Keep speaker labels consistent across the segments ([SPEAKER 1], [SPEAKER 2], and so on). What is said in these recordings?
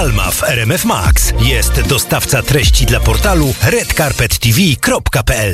[SPEAKER 1] Palma w RMF Max. Jest dostawca treści dla portalu redcarpettv.pl.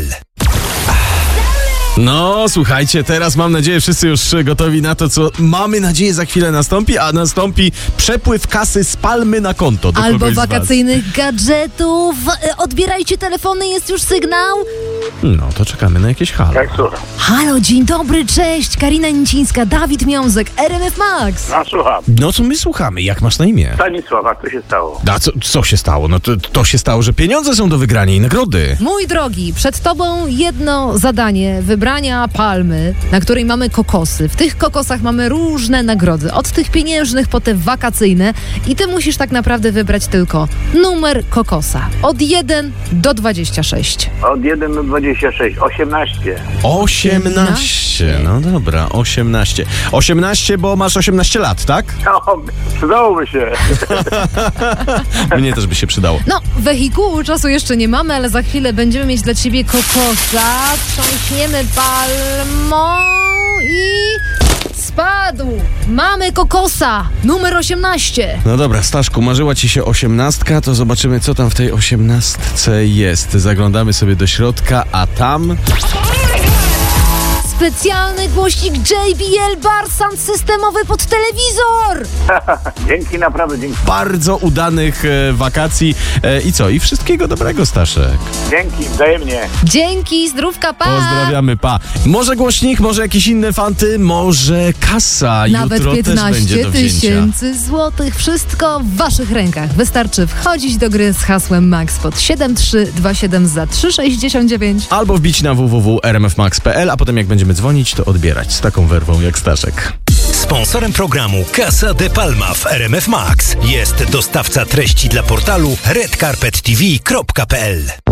[SPEAKER 2] No, słuchajcie, teraz mam nadzieję, wszyscy już gotowi na to, co mamy nadzieję za chwilę nastąpi, a nastąpi przepływ kasy z Palmy na konto do
[SPEAKER 3] albo
[SPEAKER 2] kogoś z was.
[SPEAKER 3] wakacyjnych gadżetów. Odbierajcie telefony, jest już sygnał.
[SPEAKER 2] No, to czekamy na jakieś halo.
[SPEAKER 4] Tak, słucham.
[SPEAKER 3] Halo, dzień dobry, cześć. Karina Nicińska, Dawid Miązek, RMF Max.
[SPEAKER 4] No, słucham.
[SPEAKER 2] No, co my słuchamy? Jak masz na imię?
[SPEAKER 4] Stanisław, a co się stało?
[SPEAKER 2] A co się stało? No to się stało, że pieniądze są do wygrania i nagrody.
[SPEAKER 3] Mój drogi, przed tobą jedno zadanie wybrania palmy, na której mamy kokosy. W tych kokosach mamy różne nagrody, od tych pieniężnych po te wakacyjne i ty musisz tak naprawdę wybrać tylko numer kokosa. Od 1 do 26.
[SPEAKER 4] Od 1 do 26, 18.
[SPEAKER 2] 18. No dobra, 18. 18, bo masz 18 lat, tak?
[SPEAKER 4] No, przydałoby się.
[SPEAKER 2] Mnie też by się przydało.
[SPEAKER 3] No, wehikułu czasu jeszcze nie mamy, ale za chwilę będziemy mieć dla ciebie kokosa. Trząśniemy palmą i spadł. Mamy kokosa, numer 18.
[SPEAKER 2] No dobra, Staszku, marzyła ci się 18, to zobaczymy, co tam w tej 18 jest. Zaglądamy sobie do środka, a tam...
[SPEAKER 3] Specjalny głośnik JBL Bar Sound systemowy pod telewizor.
[SPEAKER 4] Dzięki, naprawdę dzięki.
[SPEAKER 2] Bardzo udanych wakacji i co? I wszystkiego dobrego, Staszek.
[SPEAKER 4] Dzięki, wzajemnie.
[SPEAKER 3] Dzięki, zdrówka, pa.
[SPEAKER 2] Pozdrawiamy, pa. Może głośnik, może jakieś inne fanty, może kasa.
[SPEAKER 3] Nawet
[SPEAKER 2] jutro też
[SPEAKER 3] 15
[SPEAKER 2] będzie do wzięcia.
[SPEAKER 3] tysięcy złotych. Wszystko w waszych rękach. Wystarczy wchodzić do gry z hasłem MAX pod 7327 za 3,69.
[SPEAKER 2] Albo wbić na www.rmfmax.pl, a potem jak będziemy dzwonić, to odbierać z taką werwą jak Staszek.
[SPEAKER 1] Sponsorem programu Casa de Palma w RMF Max jest dostawca treści dla portalu redcarpettv.pl.